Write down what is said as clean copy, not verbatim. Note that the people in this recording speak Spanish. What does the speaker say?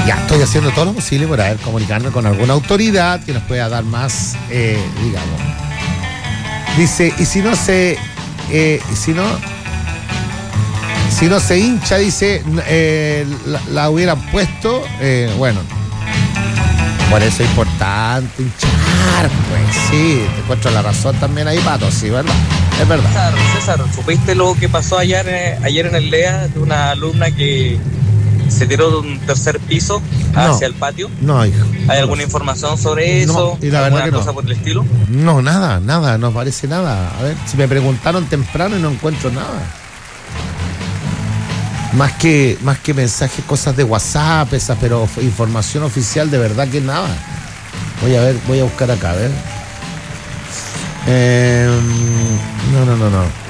Ya estoy haciendo todo lo posible para comunicarme con alguna autoridad que nos pueda dar más, digamos. Dice, y si no se hincha, dice, la hubieran puesto, bueno, por eso es importante hinchar, pues sí, te encuentro la razón también ahí, Pato, sí, ¿verdad? Es verdad. César, ¿supiste lo que pasó ayer en el LEA de una alumna que se tiró de un tercer piso hacia el patio? No, hijo. ¿Hay alguna información sobre eso? No, y la verdad que cosa no. por el estilo? No, nada, no parece nada. A ver, si me preguntaron temprano y no encuentro nada. Más que mensajes, cosas de WhatsApp, esas, pero información oficial de verdad que nada. Voy a buscar acá, a ver. No.